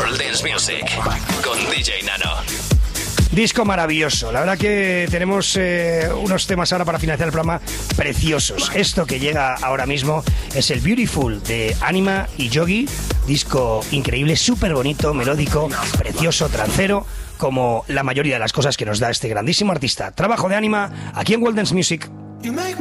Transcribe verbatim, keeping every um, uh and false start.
World Dance Music con D J Nano. Disco maravilloso. La verdad que tenemos eh, unos temas ahora para finalizar el programa preciosos. Esto que llega ahora mismo es el Beautiful de Anima y Yogi. Disco increíble, súper bonito, melódico, precioso, trancero, como la mayoría de las cosas que nos da este grandísimo artista. Trabajo de Anima aquí en World Dance Music.